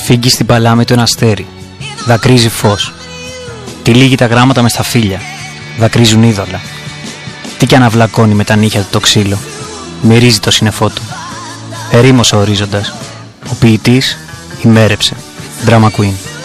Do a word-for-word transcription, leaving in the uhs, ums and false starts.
Φύγει στην παλάμη του ένα αστέρι, δακρύζει φως. Τυλίγει τα γράμματα μες στα φύλλα, δακρύζουν είδωλα. Τι κι αναβλακώνει με τα νύχια του το ξύλο, μυρίζει το σύννεφό του. Ερήμωσε ο ορίζοντας, ο ποιητής ημέρεψε. Drama Queen.